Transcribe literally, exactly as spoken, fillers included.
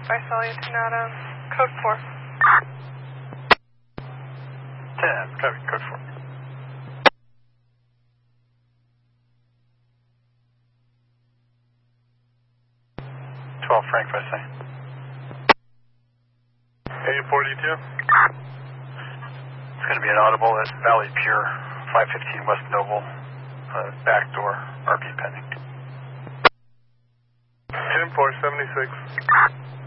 Visalia to Adam, code four. ten, copy, code four. twelve, Frank, Visalia. A forty-two. It's going to be an audible at Valley Pure, five fifteen West Noble, uh, back door, R P pending. ten four seventy-six.